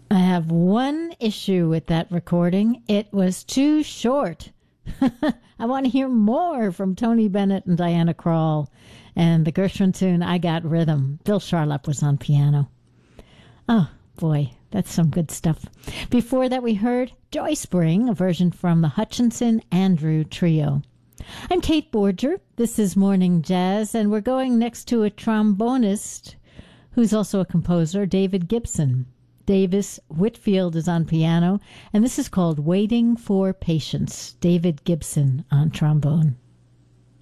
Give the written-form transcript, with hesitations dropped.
I have one issue with that recording. It was too short. I want to hear more from Tony Bennett and Diana Krall. And the Gershwin tune, I Got Rhythm. Bill Charlap was on piano. Oh, boy, that's some good stuff. Before that, we heard Joy Spring, a version from the Hutchinson-Andrew Trio. I'm Kate Borger. This is Morning Jazz, and we're going next to a trombonist who's also a composer, David Gibson. Davis Whitfield is on piano, and this is called Waiting for Patience. David Gibson on trombone.